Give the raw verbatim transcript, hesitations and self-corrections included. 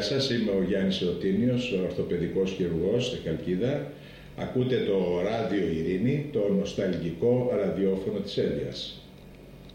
Γεια σας, είμαι ο Γιάννης Εωτίνιος, ορθοπαιδικός χειρουργός στη Χαλκίδα. Ακούτε το Ράδιο Ειρήνη, το νοσταλγικό ραδιόφωνο της Έλβειας.